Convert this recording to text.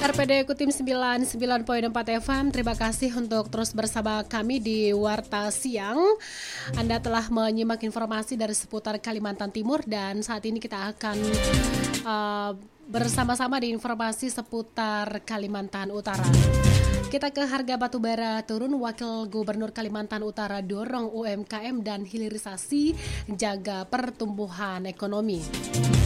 RPD Kutim 99.4 FM, terima kasih untuk terus bersama kami di Warta Siang. Anda telah menyimak informasi dari seputar Kalimantan Timur dan saat ini kita akan bersama-sama di informasi seputar Kalimantan Utara. Kita ke harga batu bara turun, Wakil Gubernur Kalimantan Utara dorong UMKM dan hilirisasi jaga pertumbuhan ekonomi.